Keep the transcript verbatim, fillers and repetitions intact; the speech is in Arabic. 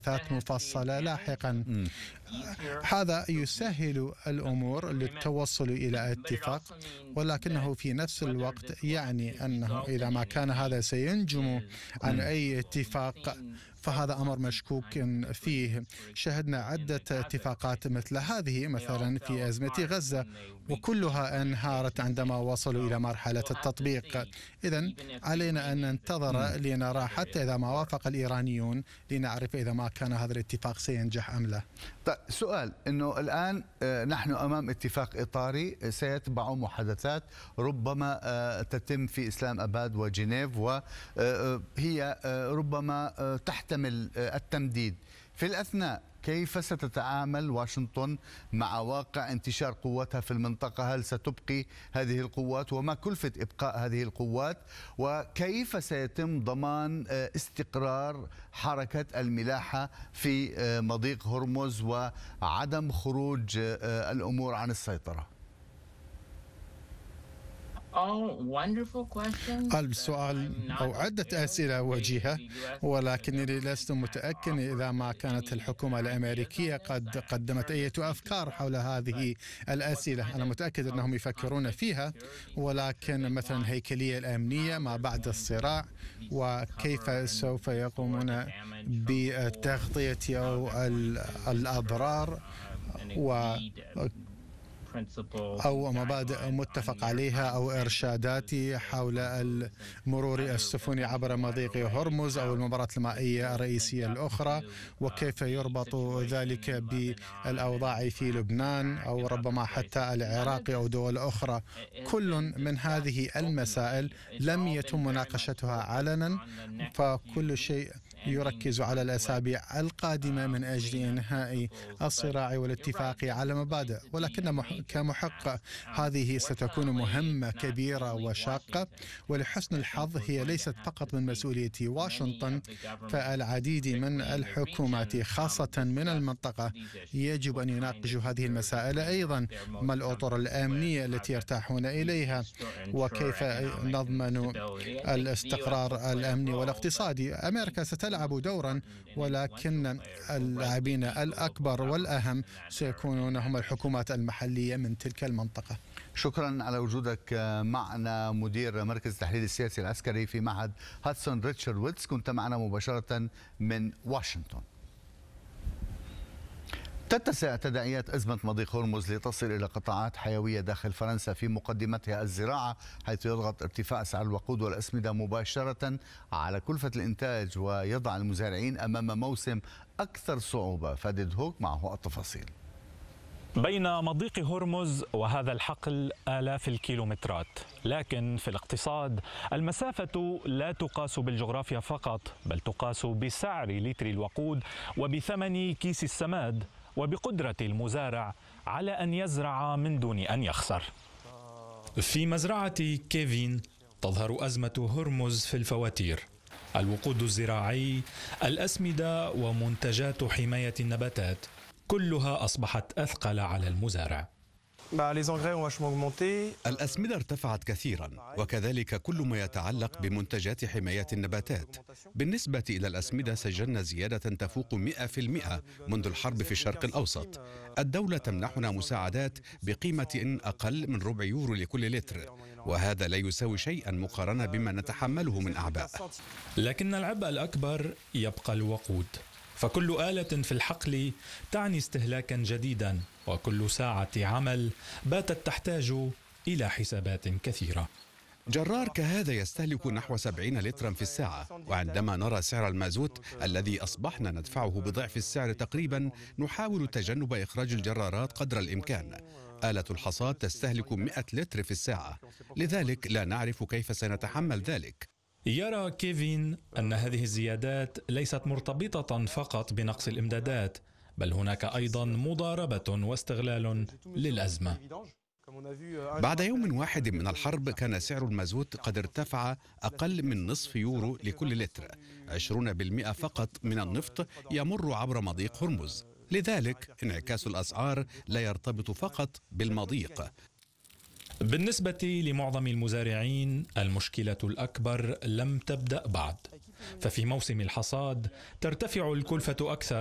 مفصلة لاحقا. هذا يسهل الأمور للتوصل إلى اتفاق، ولكنه في نفس الوقت يعني أنه إذا ما كان هذا سينجم عن أي اتفاق فهذا أمر مشكوك فيه. شهدنا عدة اتفاقات مثل هذه مثلا في أزمة غزة، وكلها انهارت عندما وصلوا إلى مرحلة التطبيق. إذن علينا أن ننتظر لنرى حتى إذا ما وافق الإيرانيون لنعرف إذا ما كان هذا الاتفاق سينجح أم لا. طيب سؤال، أنه الآن نحن أمام اتفاق إطاري سيتبع محادثات ربما تتم في إسلام أباد وجنيف، وهي ربما تحتمل التمديد. في الأثناء كيف ستتعامل واشنطن مع واقع انتشار قواتها في المنطقة؟ هل ستبقي هذه القوات، وما كلفة إبقاء هذه القوات، وكيف سيتم ضمان استقرار حركة الملاحة في مضيق هرمز وعدم خروج الأمور عن السيطرة؟ السؤال أو عدة أسئلة وجيهة، ولكنني لست متأكد إذا ما كانت الحكومة الأمريكية قد قدمت أي أفكار حول هذه الأسئلة. أنا متأكد أنهم يفكرون فيها، ولكن مثلا الهيكلية الأمنية ما بعد الصراع، وكيف سوف يقومون بتغطية أو الأضرار و أو مبادئ متفق عليها أو إرشادات حول المرور السفني عبر مضيق هرمز أو الممرات المائية الرئيسية الأخرى، وكيف يربط ذلك بالأوضاع في لبنان أو ربما حتى العراق أو دول أخرى. كل من هذه المسائل لم يتم مناقشتها علنا، فكل شيء يركز على الأسابيع القادمة من أجل إنهاء الصراع والاتفاق على مبادئ. ولكن كمحق هذه ستكون مهمة كبيرة وشاقة، ولحسن الحظ هي ليست فقط من مسؤولية واشنطن، فالعديد من الحكومات خاصة من المنطقة يجب أن يناقشوا هذه المسائل أيضا. ما الأطر الأمنية التي يرتاحون إليها، وكيف نضمن الاستقرار الأمني والاقتصادي. أمريكا ستلعب دورا، ولكن اللاعبين الأكبر والأهم سيكونون هم الحكومات المحلية من تلك المنطقة. شكرا على وجودك معنا، مدير مركز التحليل السياسي العسكري في معهد هاتسون ريتشارد ويتس، كنت معنا مباشرة من واشنطن. تتسع تداعيات أزمة مضيق هرمز لتصل إلى قطاعات حيوية داخل فرنسا، في مقدمتها الزراعة، حيث يضغط ارتفاع أسعار الوقود والأسمدة مباشرة على كلفة الإنتاج ويضع المزارعين أمام موسم أكثر صعوبة. فادي هوك معه التفاصيل. بين مضيق هرمز وهذا الحقل آلاف الكيلومترات، لكن في الاقتصاد المسافة لا تقاس بالجغرافيا فقط، بل تقاس بسعر لتر الوقود وبثمن كيس السماد وبقدرة المزارع على أن يزرع من دون أن يخسر. في مزرعة كيفين تظهر أزمة هرمز في الفواتير. الوقود الزراعي، الأسمدة ومنتجات حماية النباتات كلها أصبحت أثقل على المزارع. الأسمدة ارتفعت كثيرا، وكذلك كل ما يتعلق بمنتجات حماية النباتات. بالنسبة إلى الأسمدة سجلنا زيادة تفوق مئة بالمئة منذ الحرب في الشرق الأوسط. الدولة تمنحنا مساعدات بقيمة أقل من ربع يورو لكل لتر، وهذا لا يساوي شيئا مقارنة بما نتحمله من أعباء. لكن العبء الأكبر يبقى الوقود، فكل آلة في الحقل تعني استهلاكا جديدا، وكل ساعة عمل باتت تحتاج إلى حسابات كثيرة. جرار كهذا يستهلك نحو سبعين لترا في الساعة، وعندما نرى سعر المازوت الذي أصبحنا ندفعه بضعف السعر تقريبا، نحاول تجنب إخراج الجرارات قدر الإمكان. آلة الحصاد تستهلك مئة لتر في الساعة، لذلك لا نعرف كيف سنتحمل ذلك. يرى كيفين أن هذه الزيادات ليست مرتبطة فقط بنقص الإمدادات، بل هناك أيضا مضاربة واستغلال للأزمة. بعد يوم واحد من الحرب كان سعر المازوت قد ارتفع أقل من نصف يورو لكل لتر. عشرين بالمئة فقط من النفط يمر عبر مضيق هرمز، لذلك انعكاس الأسعار لا يرتبط فقط بالمضيق. بالنسبة لمعظم المزارعين المشكلة الأكبر لم تبدأ بعد، ففي موسم الحصاد ترتفع الكلفة أكثر